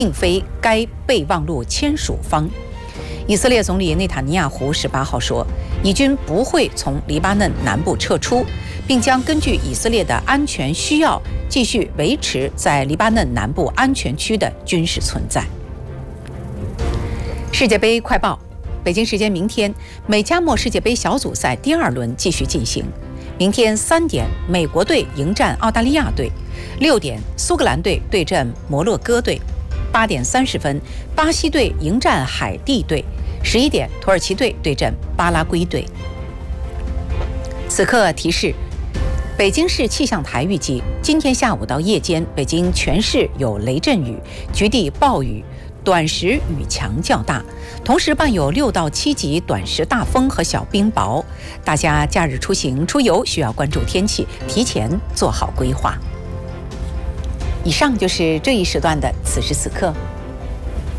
并非该备忘录签署方。以色列总理内塔尼亚胡18号说，以军不会从黎巴嫩南部撤出，并将根据以色列的安全需要，继续维持在黎巴嫩南部安全区的军事存在。世界杯快报：北京时间明天，美加墨世界杯小组赛第2轮继续进行。明天3点，美国队迎战澳大利亚队；6点，苏格兰队对阵摩洛哥队；8点30分，巴西队迎战海地队；11点，土耳其队对阵巴拉圭队。此刻提示：北京市气象台预计，今天下午到夜间，北京全市有雷阵雨，局地暴雨，短时雨强较大，同时伴有6到7级短时大风和小冰雹。大家假日出行出游需要关注天气，提前做好规划。以上就是这一时段的此时此刻。